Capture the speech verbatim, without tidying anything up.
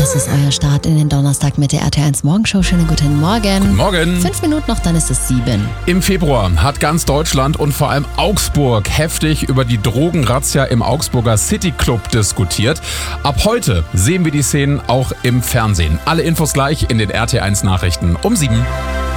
Das ist euer Start in den Donnerstag mit der R T eins Morgenshow. Schönen guten Morgen. Guten Morgen. Fünf Minuten noch, dann ist es sieben. Im Februar hat ganz Deutschland und vor allem Augsburg heftig über die Drogenrazzia im Augsburger City Club diskutiert. Ab heute sehen wir die Szenen auch im Fernsehen. Alle Infos gleich in den R T eins Nachrichten um sieben.